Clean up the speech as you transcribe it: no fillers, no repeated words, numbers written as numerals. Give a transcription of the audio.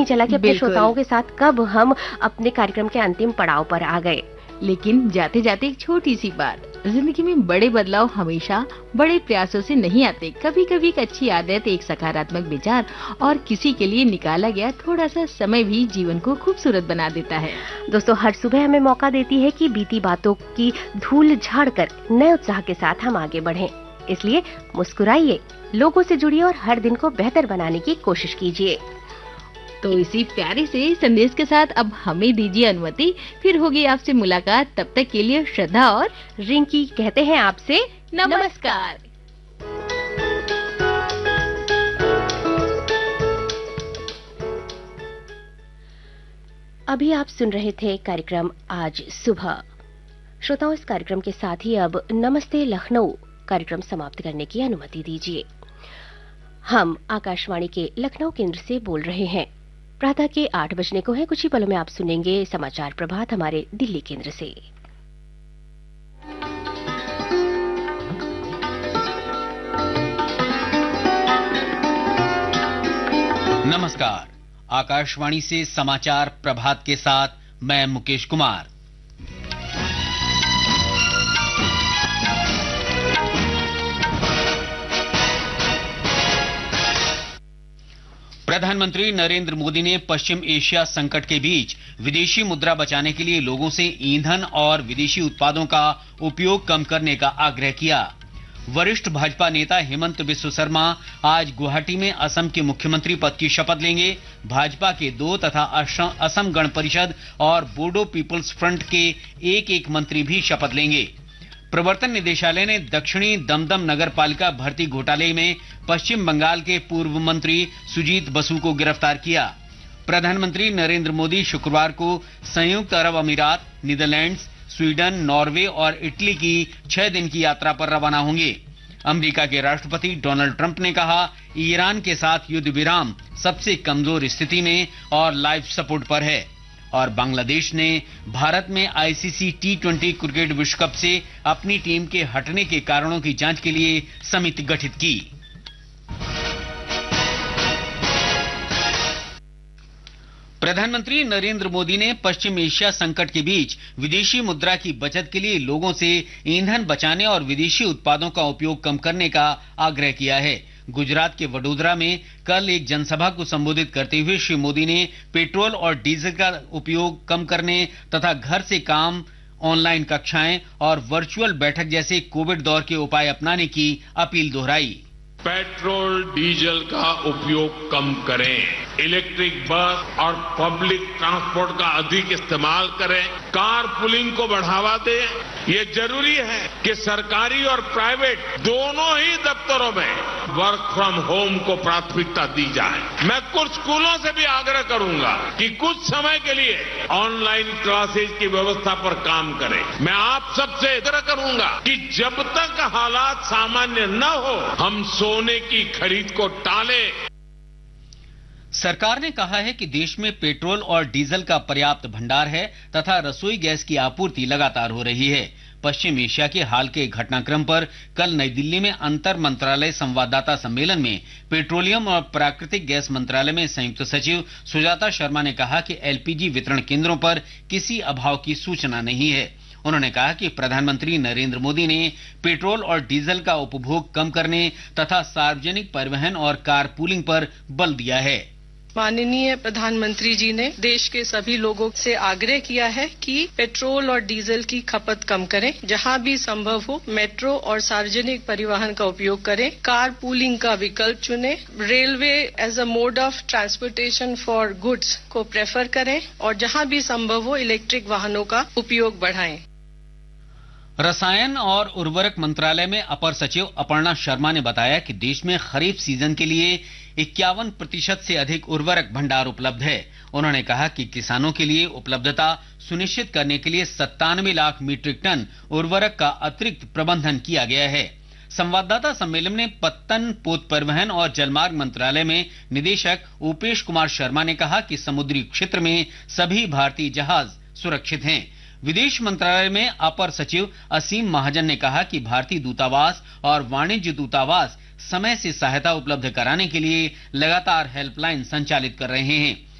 नहीं चला कि अपने श्रोताओं के साथ कब हम अपने कार्यक्रम के अंतिम पड़ाव पर आ गए। लेकिन जाते जाते एक छोटी सी बात, जिंदगी में बड़े बदलाव हमेशा बड़े प्रयासों से नहीं आते। कभी कभी एक अच्छी आदत, एक सकारात्मक विचार और किसी के लिए निकाला गया थोड़ा सा समय भी जीवन को खूबसूरत बना देता है। दोस्तों, हर सुबह हमें मौका देती है कि बीती बातों की धूल झाड़कर नए उत्साह के साथ हम आगे बढ़ें। इसलिए मुस्कुराइए, लोगों से जुड़िए और हर दिन को बेहतर बनाने की कोशिश कीजिए। तो इसी प्यारे से संदेश के साथ अब हमें दीजिए अनुमति, फिर होगी आपसे मुलाकात। तब तक के लिए श्रद्धा और रिंकी कहते हैं आपसे नमस्कार। अभी आप सुन रहे थे कार्यक्रम आज सुबह। श्रोताओं, इस कार्यक्रम के साथ ही अब नमस्ते लखनऊ कार्यक्रम समाप्त करने की अनुमति दीजिए। हम आकाशवाणी के लखनऊ केंद्र से बोल रहे हैं। प्रातः के 8 बजने को है। कुछ ही पलों में आप सुनेंगे समाचार प्रभात हमारे दिल्ली केंद्र से। नमस्कार, आकाशवाणी से समाचार प्रभात के साथ मैं मुकेश कुमार। प्रधानमंत्री नरेंद्र मोदी ने पश्चिम एशिया संकट के बीच विदेशी मुद्रा बचाने के लिए लोगों से ईंधन और विदेशी उत्पादों का उपयोग कम करने का आग्रह किया। वरिष्ठ भाजपा नेता हेमंत बिस्व शर्मा आज गुवाहाटी में असम के मुख्यमंत्री पद की शपथ लेंगे। भाजपा के 2 तथा असम गण परिषद और बोडो पीपुल्स फ्रंट के एक मंत्री भी शपथ लेंगे। प्रवर्तन निदेशालय ने दक्षिणी दमदम नगर पालिका भर्ती घोटाले में पश्चिम बंगाल के पूर्व मंत्री सुजीत बसु को गिरफ्तार किया। प्रधानमंत्री नरेंद्र मोदी शुक्रवार को संयुक्त अरब अमीरात, नीदरलैंड्स, स्वीडन, नॉर्वे और इटली की 6 दिन की यात्रा पर रवाना होंगे। अमेरिका के राष्ट्रपति डोनाल्ड ट्रंप ने कहा, ईरान के साथ युद्ध विराम सबसे कमजोर स्थिति में और लाइफ सपोर्ट पर है। और बांग्लादेश ने भारत में आईसीसी T20 क्रिकेट विश्व कप से अपनी टीम के हटने के कारणों की जांच के लिए समिति गठित की। प्रधानमंत्री नरेंद्र मोदी ने पश्चिम एशिया संकट के बीच विदेशी मुद्रा की बचत के लिए लोगों से ईंधन बचाने और विदेशी उत्पादों का उपयोग कम करने का आग्रह किया है। गुजरात के वडोदरा में कल एक जनसभा को संबोधित करते हुए श्री मोदी ने पेट्रोल और डीजल का उपयोग कम करने तथा घर से काम, ऑनलाइन कक्षाएं और वर्चुअल बैठक जैसे कोविड दौर के उपाय अपनाने की अपील दोहराई। पेट्रोल डीजल का उपयोग कम करें, इलेक्ट्रिक बस और पब्लिक ट्रांसपोर्ट का अधिक इस्तेमाल करें, कार पुलिंग को बढ़ावा दें। ये जरूरी है कि सरकारी और प्राइवेट दोनों ही दफ्तरों में वर्क फ्रॉम होम को प्राथमिकता दी जाए। मैं कुछ स्कूलों से भी आग्रह करूंगा कि कुछ समय के लिए ऑनलाइन क्लासेज की व्यवस्था पर काम करें। मैं आप सबसे आग्रह करूंगा कि जब तक हालात सामान्य न हो, हम सोने की खरीद को टालें। सरकार ने कहा है कि देश में पेट्रोल और डीजल का पर्याप्त भंडार है तथा रसोई गैस की आपूर्ति लगातार हो रही है। पश्चिम एशिया के हाल के घटनाक्रम पर कल नई दिल्ली में अंतर मंत्रालय संवाददाता सम्मेलन में पेट्रोलियम और प्राकृतिक गैस मंत्रालय में संयुक्त सचिव सुजाता शर्मा ने कहा कि एलपीजी वितरण केंद्रों पर किसी अभाव की सूचना नहीं है। उन्होंने कहा कि प्रधानमंत्री नरेंद्र मोदी ने पेट्रोल और डीजल का उपभोग कम करने तथा सार्वजनिक परिवहन और कार पूलिंग पर बल दिया है। माननीय प्रधानमंत्री जी ने देश के सभी लोगों से आग्रह किया है कि पेट्रोल और डीजल की खपत कम करें, जहां भी संभव हो मेट्रो और सार्वजनिक परिवहन का उपयोग करें, कार पूलिंग का विकल्प चुनें, railway as a mode of transportation for goods को प्रेफर करें और जहां भी संभव हो इलेक्ट्रिक वाहनों का उपयोग बढ़ाएं। रसायन और उर्वरक मंत्रालय में अपर सचिव अपर्णा शर्मा ने बताया कि देश में खरीफ सीजन के लिए 51% से अधिक उर्वरक भंडार उपलब्ध है। उन्होंने कहा कि किसानों के लिए उपलब्धता सुनिश्चित करने के लिए 97 लाख मीट्रिक टन उर्वरक का अतिरिक्त प्रबंधन किया गया है। संवाददाता सम्मेलन में पत्तन, पोत परिवहन और जलमार्ग मंत्रालय में निदेशक उपेश कुमार शर्मा ने कहा कि समुद्री क्षेत्र में सभी भारतीय जहाज सुरक्षित हैं। विदेश मंत्रालय में अपर सचिव असीम महाजन ने कहा कि भारतीय दूतावास और वाणिज्य दूतावास समय से सहायता उपलब्ध कराने के लिए लगातार हेल्पलाइन संचालित कर रहे हैं।